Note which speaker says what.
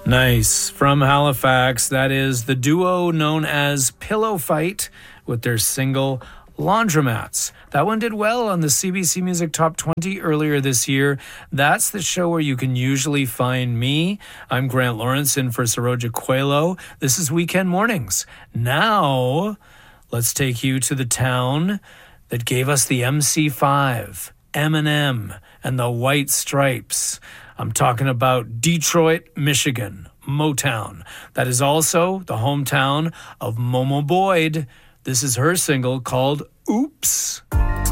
Speaker 1: Nice. From Halifax, that is the duo known as Pillow Fight with their single Laundromats. That one did well on the CBC Music Top 20 earlier this year. That's the show where you can usually find me. I'm Grant Lawrence in for Saroja Coelho. This is Weekend Mornings. Now, let's take you to the town that gave us the MC5, Eminem, and the White Stripes. I'm talking about Detroit, Michigan, Motown. That is also the hometown of Momo Boyd. This is her single called Oops.